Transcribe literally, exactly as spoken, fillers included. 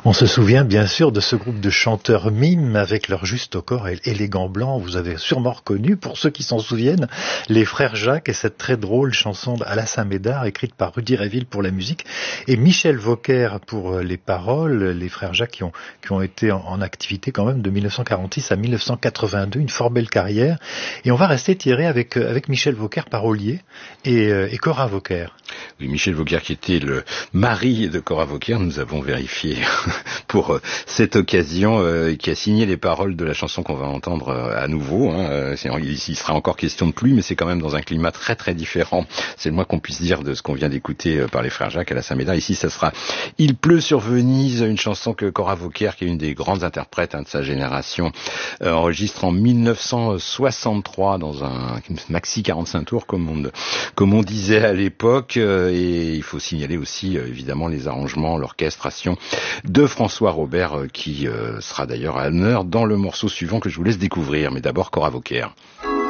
On se souvient bien sûr de ce groupe de chanteurs mimes avec leur juste au corps et, et les gants blancs. Vous avez sûrement reconnu, pour ceux qui s'en souviennent, les frères Jacques et cette très drôle chanson d'Ala Saint-Médard écrite par Rudy Réville pour la musique et Michel Vauquer pour les paroles. Les frères Jacques qui ont, qui ont été en, en activité quand même de mille neuf cent quarante-six à mille neuf cent quatre-vingt-deux, une fort belle carrière. Et on va rester tiré avec, avec Michel Vauquer, parolier, et, et Cora Vauquer. Oui, Michel Vauquer qui était le mari de Cora Vauquer, nous avons vérifié pour euh, cette occasion, euh, qui a signé les paroles de la chanson qu'on va entendre euh, à nouveau. Hein. Il, il sera encore question de pluie, mais c'est quand même dans un climat très très différent. C'est le moins qu'on puisse dire de ce qu'on vient d'écouter euh, par les frères Jacques à la Saint-Médard. Ici, ça sera Il pleut sur Venise, une chanson que Cora Vauquer, qui est une des grandes interprètes hein, de sa génération, euh, enregistre en mille neuf cent soixante-trois dans un maxi quarante-cinq tours, comme on, comme on disait à l'époque. Euh, et il faut signaler aussi euh, évidemment les arrangements, l'orchestration de François Robert, euh, qui euh, sera d'ailleurs à l'honneur dans le morceau suivant que je vous laisse découvrir. Mais d'abord Cora Vauquer.